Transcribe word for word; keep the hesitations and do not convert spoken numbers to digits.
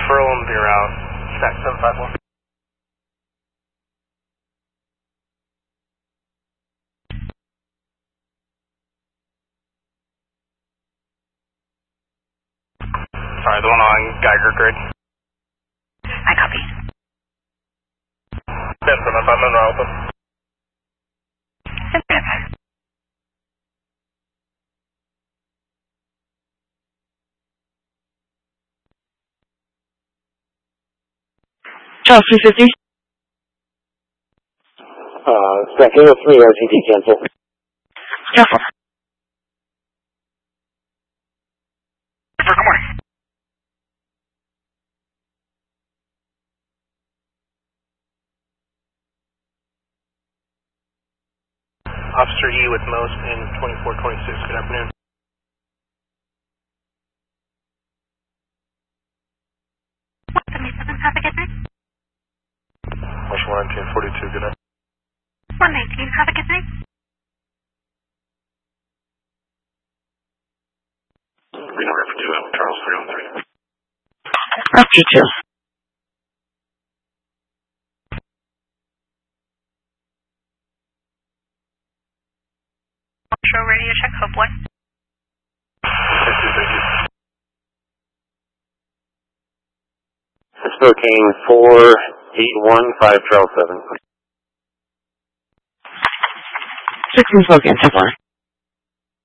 Berlin, zero out. Stack seven five one. Sorry, the one on Geiger grid. I copy. ten seven five, Monroe Alpha. Sensitive. Charles three fifty. Uh, Stack eight oh three, R T D cancel. Careful. Good morning. Officer E with most in twenty-four twenty-six, good afternoon. one seventy-seven, have a good night. Marshal one nineteen forty-two, good night. one nineteen, have a good night. Reno Rep two, Charles three oh three. Raptor two. Show radio check, Hope one. Thank you, thank you. Spokane four eight one five Charles seven. Six in Spokane, so far.